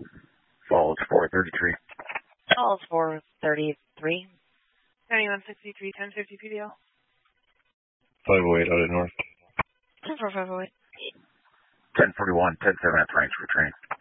Falls 433. Falls 433. 9163, 1050 PDL. 508 out of north. 104508. 1041, 107 at range for train.